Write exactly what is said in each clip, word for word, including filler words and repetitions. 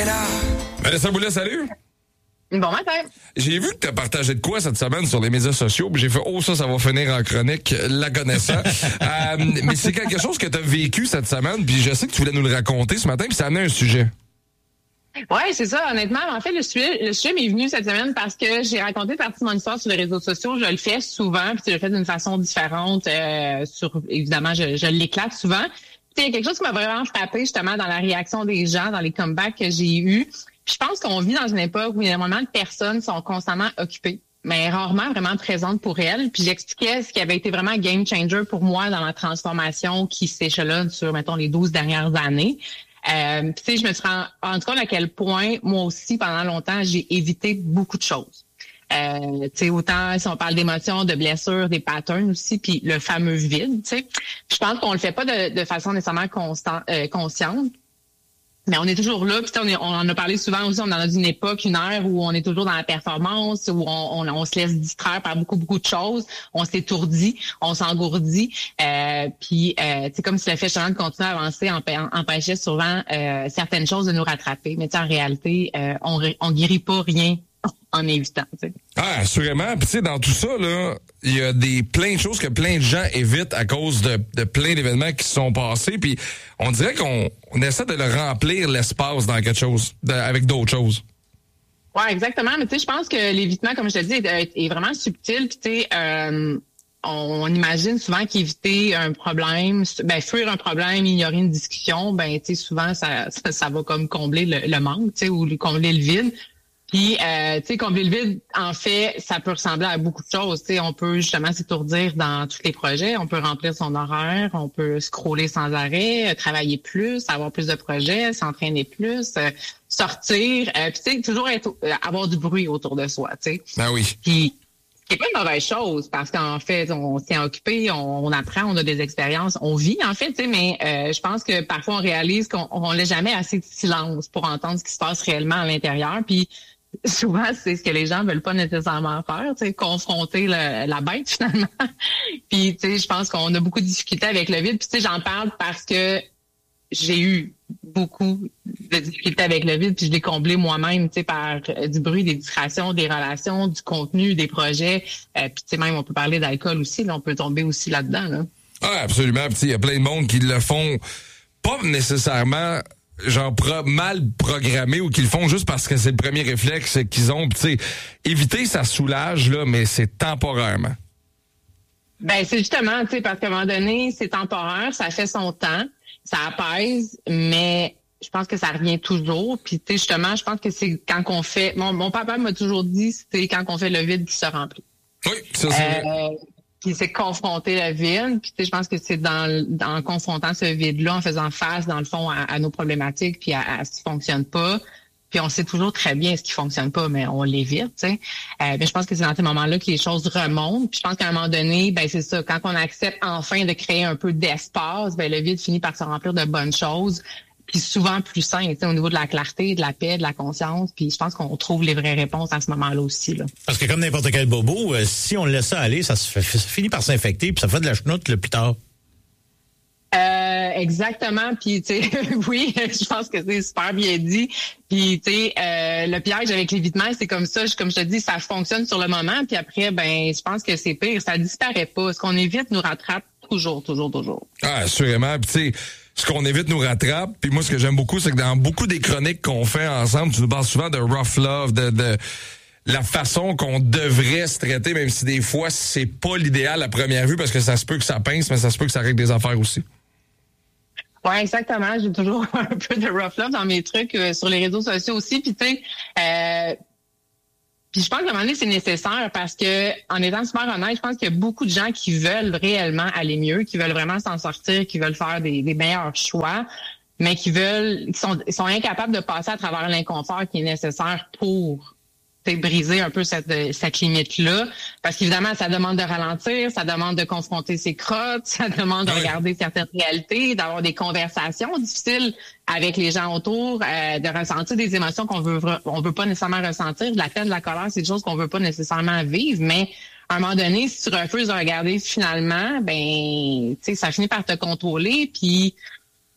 Vanessa Boulet, salut! Bon matin! J'ai vu que tu as partagé de quoi cette semaine sur les médias sociaux, puis j'ai fait « Oh, ça, ça va finir en chronique, la connaissant. » euh, Mais c'est quelque chose que tu as vécu cette semaine, puis je sais que tu voulais nous le raconter ce matin, puis ça amenait un sujet. Oui, c'est ça. Honnêtement, en fait, le sujet, le sujet m'est venu cette semaine parce que j'ai raconté partie de mon histoire sur les réseaux sociaux. Je le fais souvent, puis je le fais d'une façon différente. Euh, sur évidemment, je, je l'éclate souvent. Puis il y a quelque chose qui m'a vraiment frappé justement dans la réaction des gens, dans les comebacks que j'ai eus. Puis je pense qu'on vit dans une époque où énormément de personnes sont constamment occupées, mais rarement vraiment présentes pour elles. Puis j'expliquais ce qui avait été vraiment un game changer pour moi dans la transformation qui s'échelonne sur, mettons, les douze dernières années. Euh, puis tu sais, je me suis rendu compte à quel point, moi aussi, pendant longtemps, j'ai évité beaucoup de choses. Euh, tu sais, autant si on parle d'émotions, de blessures, des patterns aussi, puis le fameux vide, tu sais. Je pense qu'on le fait pas de, de façon nécessairement constant, euh, consciente. Mais on est toujours là, puis on, est, on en a parlé souvent aussi, on est dans une époque, une ère où on est toujours dans la performance, où on, on, on se laisse distraire par beaucoup, beaucoup de choses, on s'étourdit, on s'engourdit, euh, puis euh, c'est comme si le fait justement de continuer à avancer empêchait souvent euh, certaines choses de nous rattraper. Mais en réalité, euh, on on guérit pas rien en évitant. T'sais. Ah, assurément. Puis tu sais, dans tout ça, là, il y a des plein de choses que plein de gens évitent à cause de, de plein d'événements qui se sont passés. Puis on dirait qu'on on essaie de le remplir l'espace dans quelque chose, de, avec d'autres choses. Ouais, exactement. Mais tu sais, je pense que l'évitement, comme je te dis, est, est vraiment subtil. Puis tu sais, euh, on, on imagine souvent qu'éviter un problème, ben fuir un problème, ignorer une discussion, ben tu sais, souvent ça, ça, ça va comme combler le, le manque, tu sais, ou combler le vide. Puis, euh, tu sais, combler le vide, en fait, ça peut ressembler à beaucoup de choses. Tu sais, on peut justement s'étourdir dans tous les projets. On peut remplir son horaire, on peut scroller sans arrêt, travailler plus, avoir plus de projets, s'entraîner plus, euh, sortir. Euh, puis, tu sais, toujours être, euh, avoir du bruit autour de soi, tu sais. Ben oui. Puis, c'est pas une mauvaise chose parce qu'en fait, on s'est occupé, on, on apprend, on a des expériences, on vit, en fait, tu sais, mais euh, je pense que parfois, on réalise qu'on on laisse jamais assez de silence pour entendre ce qui se passe réellement à l'intérieur. Puis, souvent, c'est ce que les gens veulent pas nécessairement faire, tu sais, confronter le, la bête finalement. Puis, tu sais, je pense qu'on a beaucoup de difficultés avec le vide. Puis, tu sais, j'en parle parce que j'ai eu beaucoup de difficultés avec le vide, puis je l'ai comblé moi-même, tu sais, par euh, du bruit, des distractions, des relations, du contenu, des projets. Euh, puis, tu sais, même, on peut parler d'alcool aussi, là, on peut tomber aussi là-dedans, là. Ah, absolument. Puis, il y a plein de monde qui le font pas nécessairement genre pro- mal programmés ou qu'ils le font juste parce que c'est le premier réflexe qu'ils ont. Tu sais, éviter, ça soulage, là, mais c'est temporairement. Ben, c'est justement, tu sais, parce qu'à un moment donné, c'est temporaire, ça fait son temps, ça apaise, mais je pense que ça revient toujours. Puis, tu sais, justement, je pense que c'est quand qu'on fait... Mon, mon papa m'a toujours dit, c'est quand qu'on fait le vide qui se remplit. Oui, ça, c'est vrai. Euh, Puis c'est confronter le vide. Puis tu sais, je pense que c'est dans, dans en confrontant ce vide-là, en faisant face, dans le fond, à, à nos problématiques, puis à, à ce qui fonctionne pas. Puis on sait toujours très bien ce qui fonctionne pas, mais on l'évite, tu sais. Euh, mais je pense que c'est dans ces moments-là que les choses remontent. Puis je pense qu'à un moment donné, ben c'est ça, quand on accepte enfin de créer un peu d'espace, ben le vide finit par se remplir de bonnes choses. Puis souvent plus sain, tu sais, au niveau de la clarté, de la paix, de la conscience. Puis je pense qu'on trouve les vraies réponses à ce moment-là aussi, là. Parce que comme n'importe quel bobo, euh, si on le laisse ça aller, ça, se fait, ça finit par s'infecter, puis ça fait de la chenoute le plus tard. Euh, exactement. Puis tu sais, oui, je pense que c'est super bien dit. Puis tu sais, euh, le piège avec l'évitement, c'est comme ça. Je, comme je te dis, ça fonctionne sur le moment. Puis après, ben, je pense que c'est pire. Ça disparaît pas. Ce qu'on évite nous rattrape toujours, toujours, toujours. Ah, assurément. Puis tu sais, ce qu'on évite nous rattrape. Puis moi, ce que j'aime beaucoup, c'est que dans beaucoup des chroniques qu'on fait ensemble, tu nous parles souvent de rough love, de, de la façon qu'on devrait se traiter, même si des fois, c'est pas l'idéal à première vue, parce que ça se peut que ça pince, mais ça se peut que ça règle des affaires aussi. Ouais, exactement. J'ai toujours un peu de rough love dans mes trucs euh, sur les réseaux sociaux aussi. Puis tu sais, euh, puis je pense qu'à un moment donné, c'est nécessaire parce que, en étant super honnête, je pense qu'il y a beaucoup de gens qui veulent réellement aller mieux, qui veulent vraiment s'en sortir, qui veulent faire des, des meilleurs choix, mais qui veulent, qui sont, sont incapables de passer à travers l'inconfort qui est nécessaire pour briser un peu cette, cette limite-là. Parce qu'évidemment, ça demande de ralentir, ça demande de confronter ses crottes, ça demande de regarder certaines réalités, d'avoir des conversations difficiles avec les gens autour, euh, de ressentir des émotions qu'on veut on veut pas nécessairement ressentir. De la peine, de la colère, c'est des choses qu'on veut pas nécessairement vivre, mais à un moment donné, si tu refuses de regarder finalement, ben, tu sais, ça finit par te contrôler, puis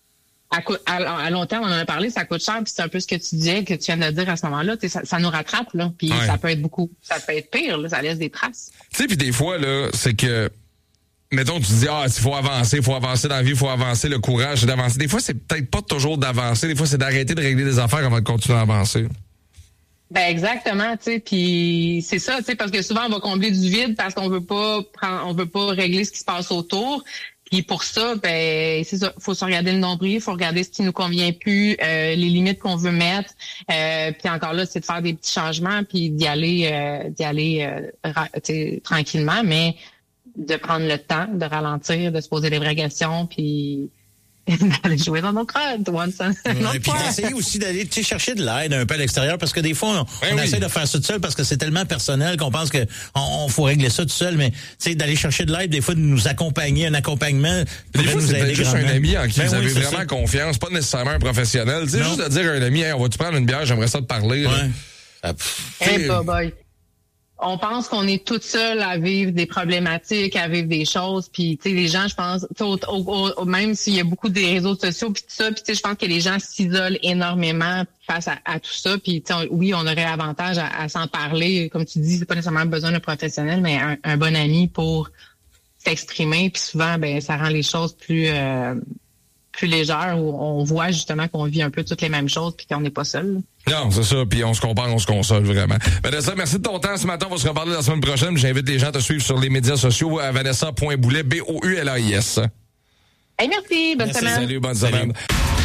À, à, à long terme, on en a parlé, ça coûte cher, puis c'est un peu ce que tu disais, que tu viens de dire à ce moment-là, ça, ça nous rattrape, là, puis ouais. ça peut être beaucoup, ça peut être pire, là, ça laisse des traces. Tu sais, puis des fois, là, c'est que, mettons, tu dis, ah, il faut avancer, il faut avancer dans la vie, il faut avancer, le courage, c'est d'avancer. Des fois, c'est peut-être pas toujours d'avancer, des fois, c'est d'arrêter de régler des affaires avant de continuer à avancer. Ben exactement, tu sais, puis c'est ça, tu sais, parce que souvent, on va combler du vide parce qu'on veut pas prendre, on veut pas régler ce qui se passe autour. Puis pour ça, ben c'est ça, faut se regarder le nombril, faut regarder ce qui nous convient plus, euh, les limites qu'on veut mettre. Euh, puis encore là, c'est de faire des petits changements, puis d'y aller, euh, d'y aller euh, ra- tranquillement, mais de prendre le temps, de ralentir, de se poser des vraies questions, puis d'aller jouer dans nos crottes. Ouais, et puis d'essayer aussi d'aller chercher de l'aide un peu à l'extérieur, parce que des fois, on, ben on oui. essaie de faire ça tout seul parce que c'est tellement personnel qu'on pense que on, on faut régler ça tout seul, mais tu sais, d'aller chercher de l'aide, des fois, de nous accompagner, un accompagnement. Des fois, c'est peut-être juste un ami en qui ben vous oui, avez vraiment ça. confiance, pas nécessairement un professionnel. Tu sais, juste de dire à un ami, hey, on va-tu prendre une bière, j'aimerais ça te parler. Ouais. Ah, hey, bye bye. On pense qu'on est toute seule à vivre des problématiques, à vivre des choses, puis tu sais les gens, je pense, au, au, au, même s'il y a beaucoup des réseaux sociaux puis tout ça, puis tu sais je pense que les gens s'isolent énormément face à, à tout ça, puis tu sais oui on aurait avantage à, à s'en parler, comme tu dis, c'est pas nécessairement besoin d'un professionnel, mais un, un bon ami pour s'exprimer, puis souvent ben ça rend les choses plus euh, plus légères, où on voit justement qu'on vit un peu toutes les mêmes choses puis qu'on n'est pas seul. Non, c'est ça, puis on se compare, on se console vraiment. Vanessa, merci de ton temps ce matin, on va se reparler la semaine prochaine. J'invite les gens à te suivre sur les médias sociaux à vanessa point boulet, B O U L A I S. Hey, merci, bonne merci, semaine. Salut, bonne Salut. semaine.